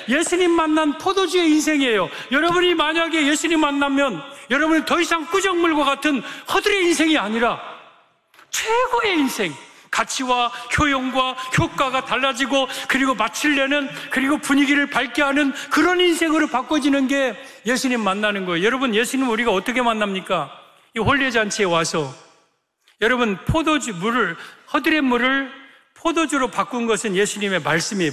예수님 만난 포도주의 인생이에요. 여러분이 만약에 예수님 만나면 여러분은 더 이상 꾸정물과 같은 허들의 인생이 아니라 최고의 인생, 가치와 효용과 효과가 달라지고 그리고 마칠려는 그리고 분위기를 밝게 하는 그런 인생으로 바꿔지는 게 예수님 만나는 거예요. 여러분, 예수님 우리가 어떻게 만납니까? 이 혼례잔치에 와서 여러분, 포도주 물을, 허들의 물을 포도주로 바꾼 것은 예수님의 말씀이에요.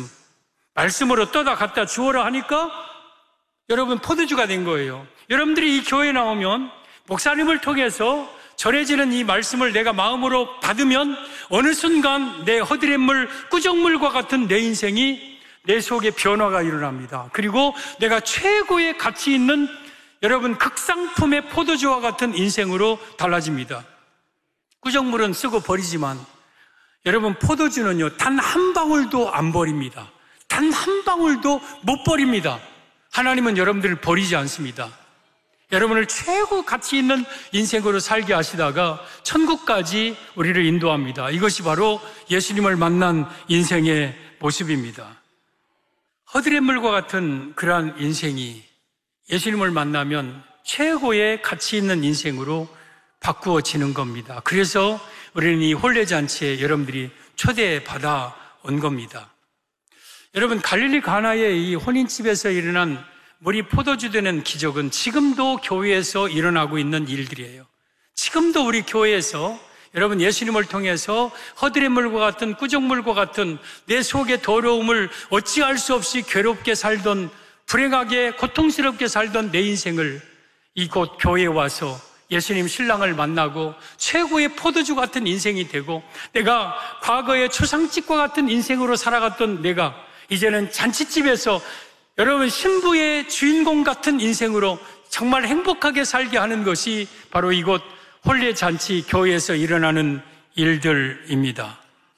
말씀으로 떠다 갖다 주어라 하니까 여러분 포도주가 된 거예요. 여러분들이 이 교회에 나오면 목사님을 통해서 전해지는 이 말씀을 내가 마음으로 받으면 어느 순간 내 허들의 물, 꾸정물과 같은 내 인생이 내 속에 변화가 일어납니다. 그리고 내가 최고의 가치 있는 여러분 극상품의 포도주와 같은 인생으로 달라집니다. 꾸정물은 쓰고 버리지만 여러분 포도주는요, 단 한 방울도 안 버립니다. 단 한 방울도 못 버립니다. 하나님은 여러분들을 버리지 않습니다. 여러분을 최고 가치 있는 인생으로 살게 하시다가 천국까지 우리를 인도합니다. 이것이 바로 예수님을 만난 인생의 모습입니다. 허들의 물과 같은 그러한 인생이 예수님을 만나면 최고의 가치 있는 인생으로 바꾸어지는 겁니다. 그래서 우리는 이 혼례잔치에 여러분들이 초대받아 온 겁니다. 여러분, 갈릴리 가나의 이 혼인집에서 일어난 물이 포도주 되는 기적은 지금도 교회에서 일어나고 있는 일들이에요. 지금도 우리 교회에서 여러분 예수님을 통해서 허들의 물과 같은 꾸정물과 같은 내 속의 더러움을 어찌할 수 없이 괴롭게 살던, 불행하게 고통스럽게 살던 내 인생을 이곳 교회에 와서 예수님 신랑을 만나고 최고의 포도주 같은 인생이 되고, 내가 과거의 초상집과 같은 인생으로 살아갔던 내가 이제는 잔치집에서 여러분 신부의 주인공 같은 인생으로 정말 행복하게 살게 하는 것이 바로 이곳 혼례잔치 교회에서 일어나는 일들입니다.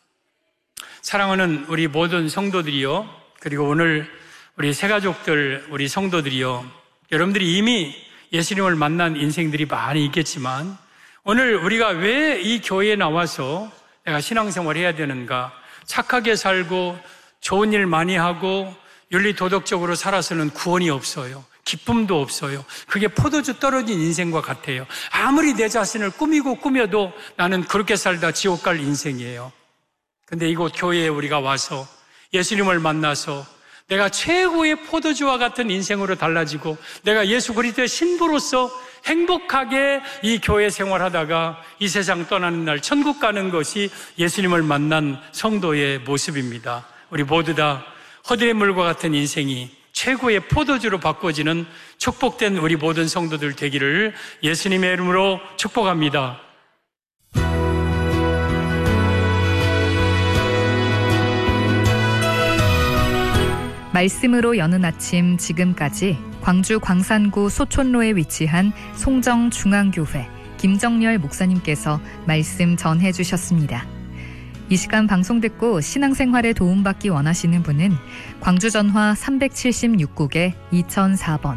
사랑하는 우리 모든 성도들이요, 그리고 오늘 우리 새가족들, 우리 성도들이요, 여러분들이 이미 예수님을 만난 인생들이 많이 있겠지만 오늘 우리가 왜 이 교회에 나와서 내가 신앙생활을 해야 되는가, 착하게 살고 좋은 일 많이 하고 윤리 도덕적으로 살아서는 구원이 없어요. 기쁨도 없어요. 그게 포도주 떨어진 인생과 같아요. 아무리 내 자신을 꾸며도 나는 그렇게 살다 지옥 갈 인생이에요. 근데 이곳 교회에 우리가 와서 예수님을 만나서 내가 최고의 포도주와 같은 인생으로 달라지고 내가 예수 그리스도의 신부로서 행복하게 이 교회 생활하다가 이 세상 떠나는 날 천국 가는 것이 예수님을 만난 성도의 모습입니다. 우리 모두 다 허들의 물과 같은 인생이 최고의 포도주로 바꿔지는 축복된 우리 모든 성도들 되기를 예수님의 이름으로 축복합니다. 말씀으로 여는 아침, 지금까지 광주 광산구 소촌로에 위치한 송정중앙교회 김정렬 목사님께서 말씀 전해 주셨습니다. 이 시간 방송 듣고 신앙생활에 도움받기 원하시는 분은 광주 전화 376국에 2004번,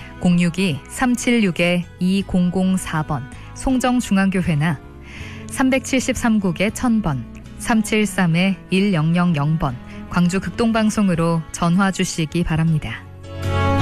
062-376-2004번 송정중앙교회나 373국에 1000번, 373-1000번 광주 극동방송으로 전화 주시기 바랍니다.